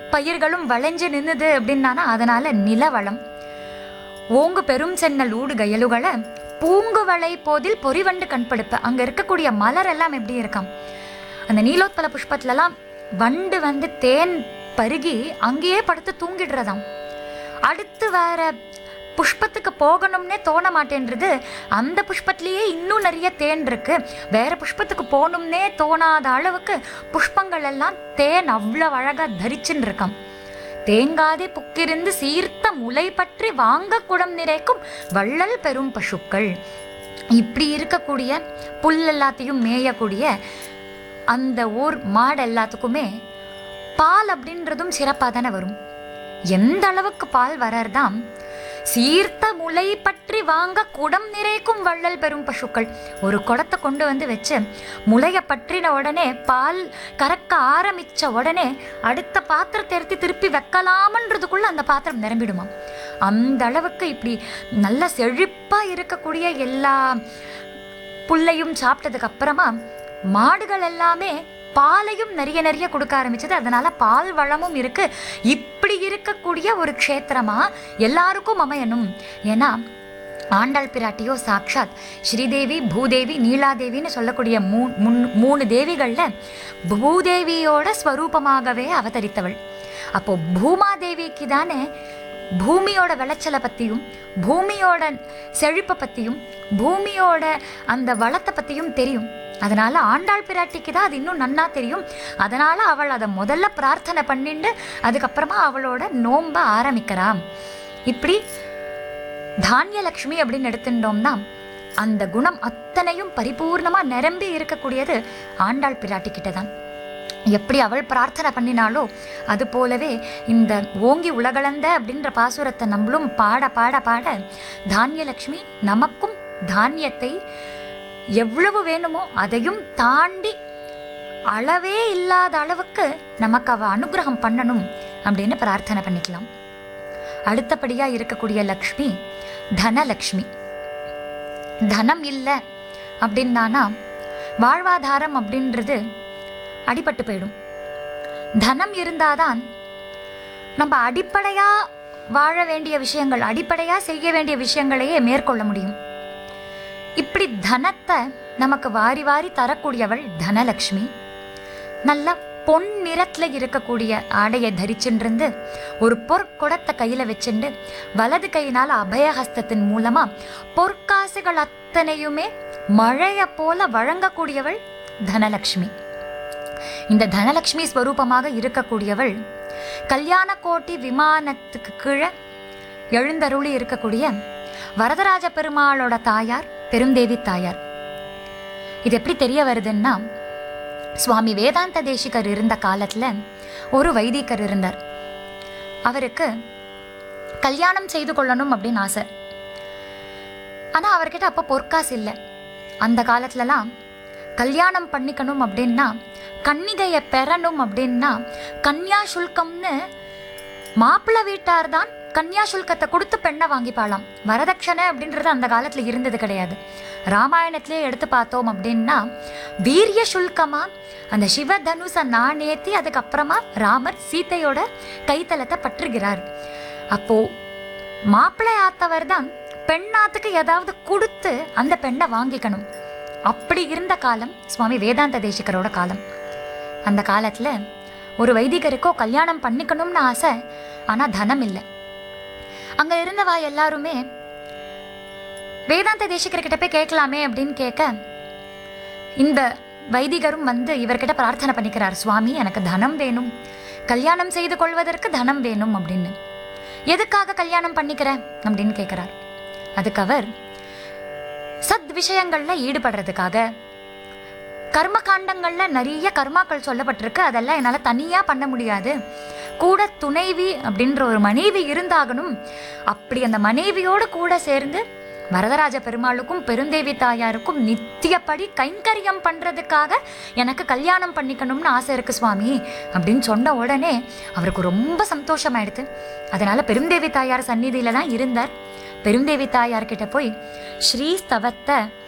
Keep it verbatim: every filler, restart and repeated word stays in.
பயிர்களும் வளைஞ்சு நின்னுது அப்படின்னா அதனால நிலவளம். ஓங்கு பெரும் சென்னல் ஊடு கயலுகளை பூங்கு வளை போதில் பொறிவண்டு கண்படுப்ப. அங்க இருக்கக்கூடிய மலர் எல்லாம் எப்படி இருக்காம், அந்த நீலோத்பல புஷ்பத்துலலாம் வண்டு வந்து தேன் பருகி அங்கேயே படுத்து தூங்கிடுறதாம். அடுத்து வேற புஷ்பத்துக்கு போகணும்னே தோண மாட்டேன்றது. அந்த புஷ்பத்திலேயே இன்னும் நிறைய தேன் இருக்கு, வேற புஷ்பத்துக்கு போகணும்னே தோணாத அளவுக்கு புஷ்பங்கள் எல்லாம் தேன் அவ்வளவு அழகா தரிச்சுன்னு இருக்காம். தேங்காதே புக்கிருந்து சீர்த்த முளை பற்றி வாங்க குடம் நிறைக்கும் வள்ளல் பெரும் பசுக்கள். இப்படி இருக்கக்கூடிய புல் எல்லாத்தையும் மேயக்கூடிய அந்த ஊர் மாடு எல்லாத்துக்குமே பால் அப்படின்றதும் சிறப்பாக தானே வரும். எந்த அளவுக்கு பால் வர்றதாம், சீர்த்த முளை பற்றி வாங்க குடம் நிறைக்கும் வள்ளல் பெரும் பசுக்கள். ஒரு குடத்தை கொண்டு வந்து வச்சு முளைய பற்றின உடனே பால் கறக்க ஆரம்பிச்ச உடனே அடுத்த பாத்திரத்தை எடுத்து திருப்பி வைக்கலாமன்றதுக்குள்ள அந்த பாத்திரம் நிரம்பிடுமா. அந்த அளவுக்கு இப்படி நல்ல செழிப்பா இருக்கக்கூடிய எல்லா புல்லையும் சாப்பிட்டதுக்கு அப்புறமா மாடுகள் எல்லாமே பாலையும் நிறைய நிறைய கொடுக்க ஆரம்பிச்சது. அதனால பால் வளமும் இருக்கு. இப்படி இருக்கக்கூடிய ஒரு க்ஷேத்திரமா எல்லாருக்கும் அமையணும். ஏன்னா ஆண்டாள் பிராட்டியோ சாக்ஷாத் ஸ்ரீதேவி, பூதேவி, நீலாதேவின்னு சொல்லக்கூடிய மூ மூணு தேவிகள்ல பூதேவியோட ஸ்வரூபமாகவே அவதரித்தவள். அப்போ பூமாதேவிக்கு தானே பூமியோட விளைச்சலை பத்தியும் பூமியோட செழிப்பை பத்தியும் பூமியோட அந்த வளத்தை பத்தியும் தெரியும். அதனால ஆண்டாள் பிராட்டிக்கு தான் அது இன்னும் நன்னா தெரியும். அதனால அவள் அதை முதல்ல பிரார்த்தனை பண்ணிட்டு அதுக்கப்புறமா அவளோட நோம்ப ஆரம்பிக்கிறான். இப்படி தானியலக்ஷ்மி அப்படின்னு எடுத்துட்டோம்னா அந்த குணம் அத்தனையும் பரிபூர்ணமா நிரம்பி இருக்கக்கூடியது ஆண்டாள் பிராட்டி கிட்டதான். எப்படி அவள் பிரார்த்தனை பண்ணினாலோ அது போலவே இந்த ஓங்கி உலகளந்த அப்படின்ற பாசுரத்தை நம்மளும் பாட பாட பாட தானியலக்ஷ்மி நமக்கும் தானியத்தை எவ்வளவு வேணுமோ அதையும் தாண்டி அளவே இல்லாத அளவுக்கு நமக்கு அவ அனுகிரகம் பண்ணணும் அப்படின்னு பிரார்த்தனை பண்ணிக்கலாம். அடுத்தபடியா இருக்கக்கூடிய லக்ஷ்மி தனலக்ஷ்மி. தனம் இல்லை அப்படின்னானா வாழ்வாதாரம் அப்படின்றது அடிபட்டு போயிடும். தனம் இருந்தாதான் நம்ம அடிப்படையா வாழ வேண்டிய விஷயங்கள், அடிப்படையா செய்ய வேண்டிய விஷயங்களையே மேற்கொள்ள முடியும். இப்படி தனத்தை நமக்கு வாரி வாரி தரக்கூடியவள் தனலக்ஷ்மி. நல்ல பொன் நிறத்துல இருக்கக்கூடிய ஆடையை தரிச்சுட்டு ஒரு பொற்குடத்தை கையில வச்சுண்டு வலது கையினால அபயஹஸ்தத்தின் மூலமா பொற்காசுகள் அத்தனையுமே மழைய போல வழங்கக்கூடியவள் தனலக்ஷ்மி. இந்த தனலக்ஷ்மி ஸ்வரூபமாக இருக்கக்கூடியவள் கல்யாண கோட்டி விமானத்துக்கு கீழே எழுந்தருளி இருக்கக்கூடிய வரதராஜ பெருமாளோட தாயார் பெருந்தேவி தாயார். இது எப்படி தெரிய வருதுன்னா, சுவாமி வேதாந்த தேசிகர் இருந்த காலத்துல ஒரு வைதிகர் இருந்தார். அவருக்கு கல்யாணம் செய்து கொள்ளணும் அப்படின்னு ஆசை. ஆனா அவர்கிட்ட அப்ப பொற்காசு இல்லை. அந்த காலத்துலலாம் கல்யாணம் பண்ணிக்கணும் அப்படின்னா, கன்னிகையை பெறணும் அப்படின்னா கன்யா சுல்கம்னு மாப்பிள்ளை வீட்டார் தான் கன்யா சுல்கத்தை கொடுத்து பெண்ணை வாங்கிப்பாளாம். வரதட்சணை அப்படின்றது அந்த காலத்துல இருந்தது கிடையாது. ராமாயணத்திலே எடுத்து பார்த்தோம் அப்படின்னா வீரிய சுல்கமா அந்த சிவதனுச நாணேத்தி அதுக்கப்புறமா ராமர் சீத்தையோட கைத்தலத்தை பற்றுகிறார். அப்போ மாப்பிள்ளை ஆத்தவர் தான் பெண்ணாத்துக்கு ஏதாவது கொடுத்து அந்த பெண்ணை வாங்கிக்கணும். அப்படி இருந்த காலம் சுவாமி வேதாந்த தேசிகரோட காலம். அந்த காலத்துல ஒரு வைதிகருக்கோ கல்யாணம் பண்ணிக்கணும்னு ஆசை, ஆனா தனம் இல்லை. அங்க இருந்தவா எல்லாருமே வேதாந்த தேசிகர்கிட்ட போய் கேட்கலாமே அப்படின்னு கேட்க, இந்த வைதிகரும் வந்து இவர்கிட்ட பிரார்த்தனை பண்ணிக்கிறார், சுவாமி எனக்கு தனம் வேணும், கல்யாணம் செய்து கொள்வதற்கு தனம் வேணும் அப்படின்னு. எதுக்காக கல்யாணம் பண்ணிக்கிற அப்படின்னு கேட்கிறார். அதுக்கு அவர் சத் விஷயங்கள்ல ஈடுபடுறதுக்காக, கர்ம காண்டங்கள்ல நிறைய கர்மாக்கள் சொல்லப்பட்டிருக்கு, அதெல்லாம் என்னால தனியா பண்ண முடியாது, கூட துணைவி அப்படின்ற ஒரு மனைவி இருந்தாகணும். அப்படி அந்த மனைவியோடு கூட சேர்ந்து வரதராஜ பெருமாளுக்கும் பெருந்தேவி தாயாருக்கும் நித்தியப்படி கைங்கரியம் பண்றதுக்காக எனக்கு கல்யாணம் பண்ணிக்கணும்னு ஆசை இருக்கு சுவாமி அப்படின்னு சொன்ன உடனே அவருக்கு ரொம்ப சந்தோஷமாயிடுது. அதனால பெருந்தேவி தாயார் சந்நிதியில தான் இருந்தார். பெருந்தேவி தாயார்கிட்ட போய் ஸ்ரீஸ்தவத்தை